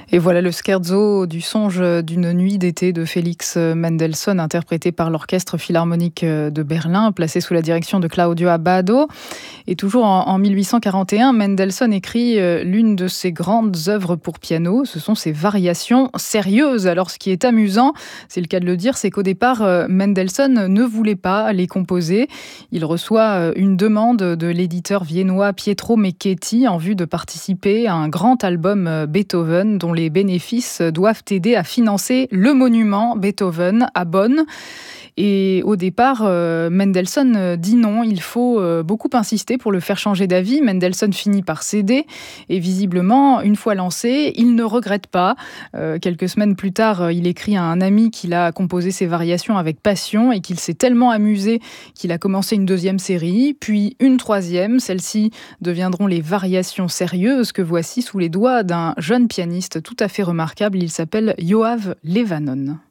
Et voilà le scherzo du songe d'une nuit d'été de Félix Mendelssohn, interprété par l'Orchestre Philharmonique de Berlin, placé sous la direction de Claudio Abbado. Et toujours en 1841, Mendelssohn écrit l'une de ses grandes œuvres pour piano. Ce sont ses variations sérieuses. Alors ce qui est amusant, c'est le cas de le dire, c'est qu'au départ, Mendelssohn ne voulait pas les composer. Il reçoit une demande de l'éditeur viennois Pietro Mecchetti en vue de participer à un grand album Beethoven dont les bénéfices doivent aider à financer le monument Beethoven à Bonn. Et au départ, Mendelssohn dit non, il faut beaucoup insister pour le faire changer d'avis. Mendelssohn finit par céder et visiblement, une fois lancé, il ne regrette pas. Quelques semaines plus tard, il écrit à un ami qu'il a composé ses variations avec passion et qu'il s'est tellement amusé qu'il a commencé une deuxième série, puis une troisième. Celles-ci deviendront les variations sérieuses que voici sous les doigts d'un jeune pianiste tout à fait remarquable. Il s'appelle Yoav Levanon.